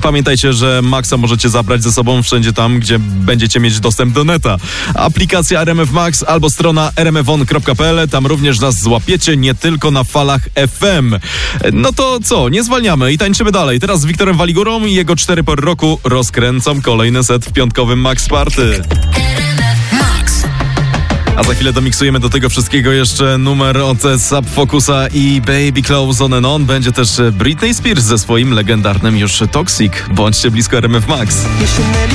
Pamiętajcie, że Maxa możecie zabrać ze sobą wszędzie tam, gdzie będziecie mieć dostęp do neta. Aplikacja RMF Max albo strona rmfon.pl, tam również nas złapiecie, nie tylko na falach FM. No to co, nie zwalniamy i tańczymy dalej. Teraz z Wiktorem Waligurą i jego 4 pory roku rozkręcam kolejny set w piątkowym Max Party. A za chwilę domiksujemy do tego wszystkiego jeszcze numer od Sub Focusa i Baby Close On and On. Będzie też Britney Spears ze swoim legendarnym już Toxic. Bądźcie blisko RMF Max.